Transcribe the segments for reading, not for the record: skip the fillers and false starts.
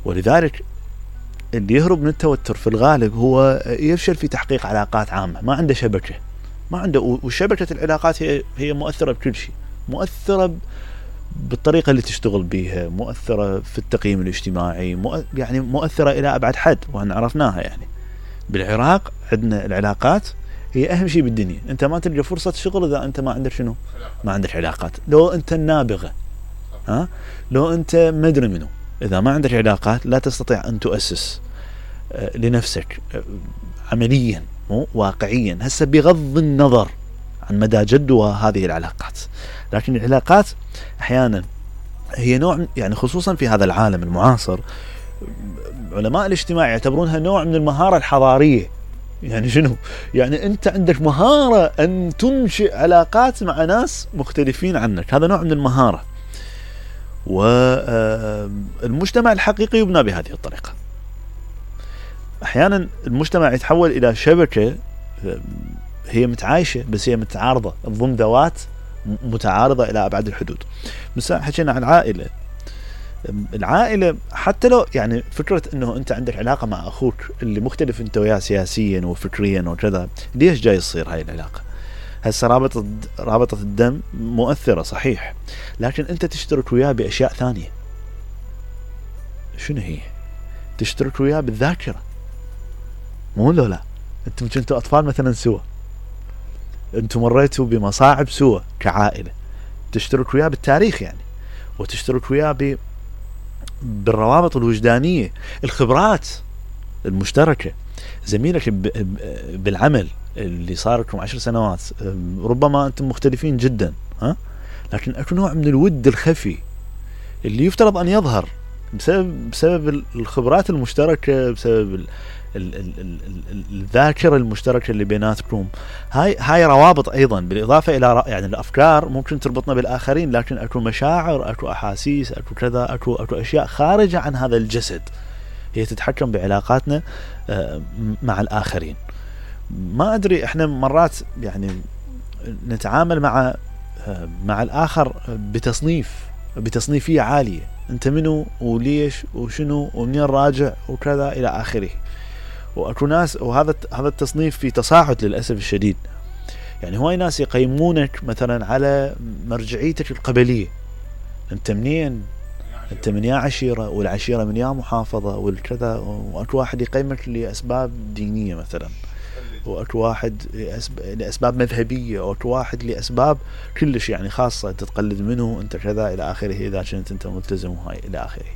ولذلك اللي يهرب من التوتر في الغالب هو يفشل في تحقيق علاقات عامة، ما عنده شبكة، ما عنده. وشبكة العلاقات هي مؤثرة بكل شيء، مؤثرة بالطريقة اللي تشتغل بيها، مؤثرة في التقييم الاجتماعي، يعني مؤثرة إلى أبعد حد، وأن عرفناها. يعني بالعراق عندنا العلاقات هي أهم شيء بالدنيا. أنت ما تلقى فرصة شغل إذا أنت ما عندك شنو؟ ما عندك علاقات. لو أنت النابغة، لو أنت مدري منه، إذا ما عندك علاقات لا تستطيع أن تؤسس لنفسك عمليا مو واقعيا، هسه بغض النظر عن مدى جدوى هذه العلاقات. لكن العلاقات أحيانا هي نوع، يعني خصوصا في هذا العالم المعاصر، علماء الاجتماع يعتبرونها نوع من المهارة الحضارية. يعني شنو؟ يعني أنت عندك مهارة أن تنشئ علاقات مع ناس مختلفين عنك، هذا نوع من المهارة. والمجتمع الحقيقي يبنى بهذه الطريقة. أحيانا المجتمع يتحول إلى شبكة هي متعايشة بس هي متعارضة، تضم ذوات متعارضة إلى أبعد الحدود. مثلا حكينا عن العائلة حتى لو يعني فكرة أنه أنت عندك علاقة مع أخوك اللي مختلف أنت وياه سياسيا وفكريا وكذا، ليش جاي يصير هاي العلاقة؟ هسه رابطة الدم مؤثرة صحيح، لكن أنت تشترك وياه بأشياء ثانية. شنو هي؟ تشترك وياه بالذاكرة، مو لا أنتم كنتوا أطفال مثلا سوا، أنتم مريتوا بمصاعب سوا كعائلة، تشترك وياه بالتاريخ يعني، وتشترك وياه بالروابط الوجدانية، الخبرات المشتركة. زميلك بالعمل اللي صار لكم 10 سنوات ربما أنتم مختلفين جدا، لكن أكو نوع من الود الخفي اللي يفترض أن يظهر بسبب الخبرات المشتركة، بسبب الذاكرة المشتركة اللي بيناتكم. هاي روابط أيضا، بالإضافة إلى يعني الأفكار ممكن تربطنا بالآخرين، لكن أكو مشاعر، أكو أحاسيس، أكو كذا، أكو أشياء خارجة عن هذا الجسد هي تتحكم بعلاقاتنا مع الآخرين. ما أدري، إحنا مرات يعني نتعامل مع الآخر بتصنيفية عالية، أنت منو وليش وشنو ومنين راجع وكذا إلى آخره. وأكو ناس، وهذا التصنيف في تصاعد للأسف الشديد. يعني هواي ناس يقيمونك مثلا على مرجعيتك القبلية، أنت منين، أنت من يا عشيرة، والعشيرة من يا محافظة والكذا. وأكو واحد يقيمك لأسباب دينية مثلا، وأكو واحد لأسباب مذهبية، وأكو واحد لأسباب كلش يعني خاصة، تتقلد منه أنت كذا إلى آخره، إذا كنت أنت ملتزم وهاي إلى آخره.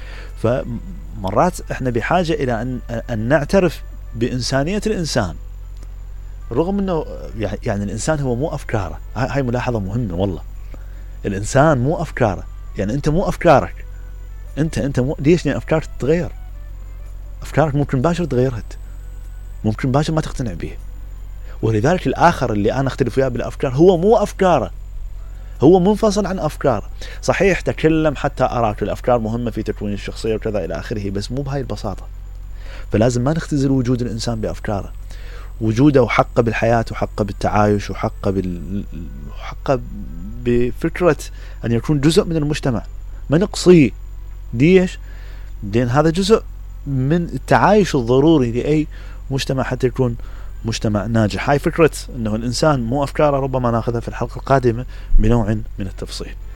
فمرات إحنا بحاجة إلى أن نعترف بإنسانية الإنسان، رغم أنه يعني الإنسان هو مو أفكاره. هاي ملاحظة مهمة والله. الإنسان مو أفكاره، يعني أنت مو أفكارك، أنت مو. ليش؟ لأن أفكارك تتغير، أفكارك ممكن باشر تغيرها، ممكن باشر ما تقتنع به. ولذلك الآخر اللي أنا أختلف وياه بالأفكار هو مو أفكاره، هو منفصل عن أفكاره. صحيح تكلم حتى أراك، الأفكار مهمة في تكوين الشخصية وكذا إلى آخره، بس مو بهاي البساطة. فلازم ما نختزل وجود الإنسان بأفكاره، وجوده وحقه بالحياة، وحقه بالتعايش، وحقه بفكرة أن يكون جزء من المجتمع، ما نقصيه. ليش؟ لأن هذا جزء من التعايش الضروري لأي مجتمع حتى يكون مجتمع ناجح. هاي فكرة أنه الإنسان مو أفكاره ربما ناخذها في الحلقة القادمة بنوع من التفصيل.